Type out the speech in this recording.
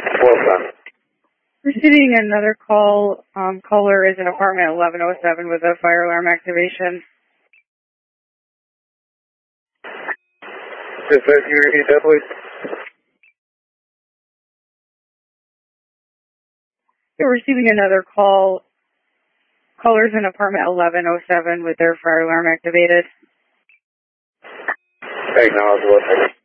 Well done. Receiving another call. Caller is in apartment 1107 with a fire alarm activation. Can you repeat that, please? We're receiving another call. Callers in apartment 1107 with their fire alarm activated. Acknowledge what?